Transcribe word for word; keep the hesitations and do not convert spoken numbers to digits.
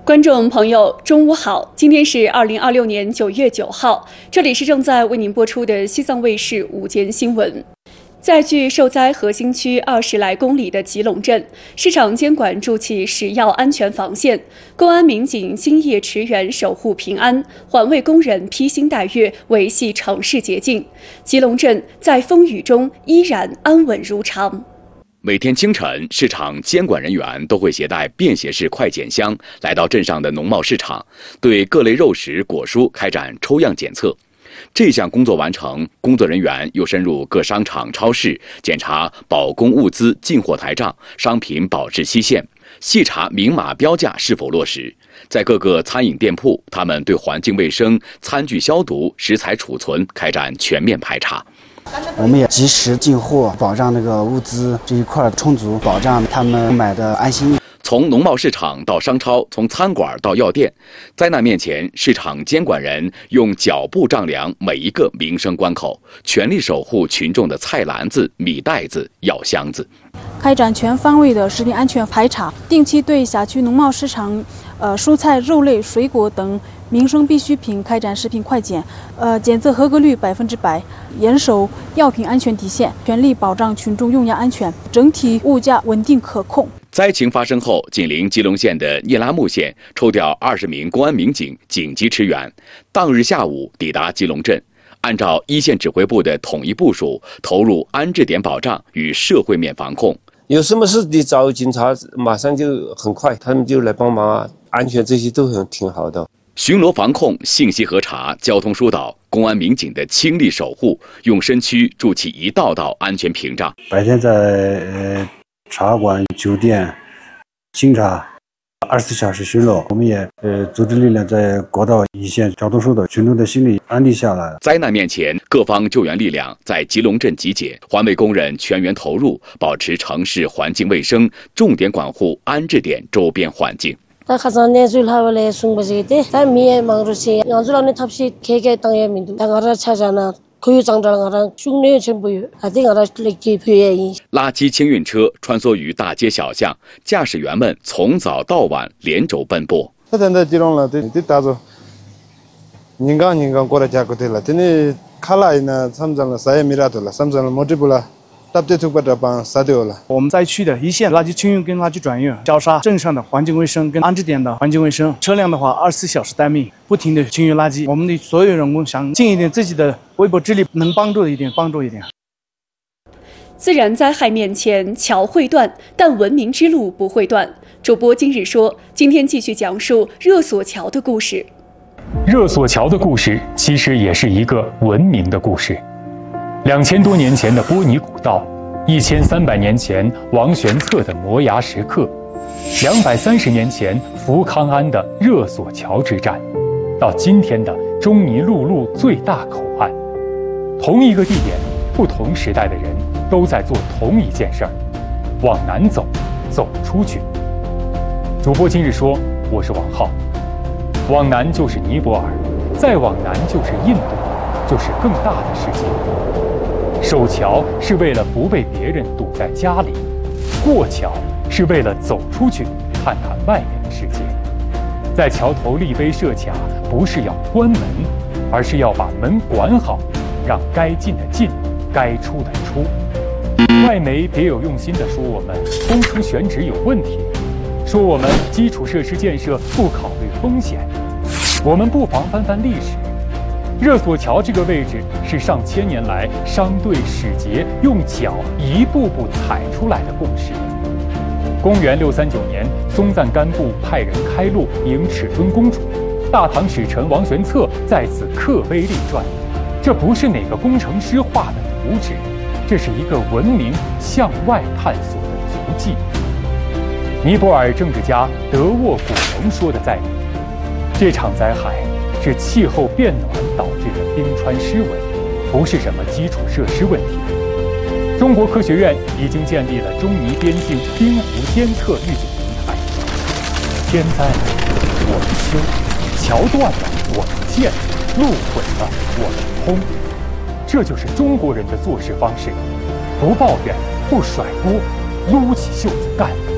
观众朋友，中午好！今天是二零二六年九月九号，这里是正在为您播出的西藏卫视午间新闻。在距受灾核心区二十来公里的吉隆镇，市场监管筑起食药安全防线，公安民警星夜驰援守护平安，环卫工人披星戴月维系城市洁净。吉隆镇在风雨中依然安稳如常。 每天清晨，市场监管人员都会携带便携式快检箱来到镇上的农贸市场，对各类肉食、果蔬开展抽样检测。这项工作完成，工作人员又深入各商场、超市，检查保供物资进货台账、商品保质期限，细查明码标价是否落实。在各个餐饮店铺，他们对环境卫生、餐具消毒、食材储存开展全面排查。 我们也及时进货，保障那个物资这一块充足，保障他们买的安心。 从农贸市场到商超，从餐馆到药店，灾难面前，市场监管人用脚步丈量每一个民生关口，全力守护群众的菜篮子、米袋子、药箱子。 开展全方位的食品安全排查，定期对辖区农贸市场、呃蔬菜、肉类、水果等民生必需品开展食品快检，呃检测合格率百分之百，严守药品安全底线，全力保障群众用药安全，整体物价稳定可控。 灾情发生后，紧邻吉隆县的聂拉木县抽调二十名公安民警紧急驰援，当日下午抵达吉隆镇，按照一线指挥部的统一部署，投入安置点保障与社会面防控。 有什么事你找警察，马上就很快，他们就来帮忙啊，安全这些都很挺好的。 巡逻防控、信息核查、交通疏导，公安民警的倾力守护，用身躯筑起一道道安全屏障。 白天在呃茶馆、酒店清查，二十四小时巡逻。我们也呃组织力量在国道一线交通疏导，群众的心理安定下来了。 灾难面前，各方救援力量在吉隆镇集结，环卫工人全员投入，保持城市环境卫生，重点管护安置点周边环境。垃圾清运车穿梭于大街小巷，驾驶员们从早到晚连轴奔波。 我们灾区的一线垃圾清运跟垃圾转运，交叉镇上的环境卫生跟安置点的环境卫生，车辆的话二十四小时待命，不停的清运垃圾。我们的所有员工想尽一点自己的微薄之力，能帮助的一点帮助一点。 自然灾害面前，桥会断，但文明之路不会断。主播今日说，今天继续讲述热索桥的故事。 热索桥的故事其实也是一个文明的故事。两千多年前的波尼古道，一千三百年前王玄策的摩崖石刻，两百三十年前福康安的热索桥之战，到今天的中尼陆路最大口岸，同一个地点，不同时代的人都在做同一件事儿，往南走，走出去。主播今日说，我是王浩。往南就是尼泊尔，再往南就是印度，就是更大的世界。守桥是为了不被别人堵在家里，过桥是为了走出去看看外面的世界。在桥头立碑设卡，不是要关门，而是要把门管好，让该进的进，该出的出。外媒别有用心地说我们工程选址有问题，说我们基础设施建设不考虑风险。我们不妨翻翻历史，热索桥这个位置是上千年来商队使节用脚一步步踩出来的共识。公元六三九年，松赞干布派人开路迎尺敦公主，大唐使臣王玄策在此刻碑立传。这不是哪个工程师画的图纸，这是一个文明向外探索的足迹。尼泊尔政治家德沃古农说的在理，这场灾害是气候变暖导致的冰川失稳，不是什么基础设施问题。中国科学院已经建立了中尼边境冰湖监测预警平台。天灾了，我们修；桥断了，我们建；路毁了，我们通。这就是中国人的做事方式：不抱怨，不甩锅，撸起袖子干。